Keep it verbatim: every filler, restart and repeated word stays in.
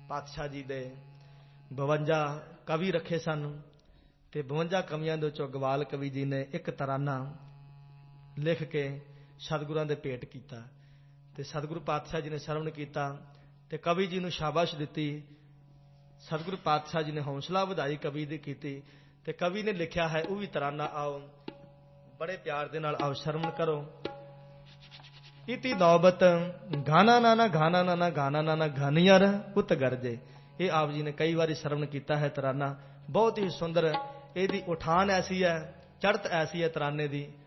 पातशाह जी दे बवंजा कवि रखे सन ते बवंजा कवियां दे विचों गवाल कवि जी ने एक तराना लिख के सतगुरां दे भेंट कीता ते सतगुरु पातशाह जी ने सरवण कीता ते कवि जी नूं शाबाश दित्ती। सतगुरु पातशाह जी ने हौसला वधाई कवि दी कीती ते कवि ने लिखिया है वह भी तराना, आओ बड़े प्यार दे नाल आओ सरवण करो। इति नौबत गाना नाना गाना नाना गाना नाना घनियर उत गरजे। ये आप जी ने कई बार सरवण किया है तराना, बहुत ही सुंदर। यदी उठान ऐसी है, चढ़त ऐसी है तराने दी,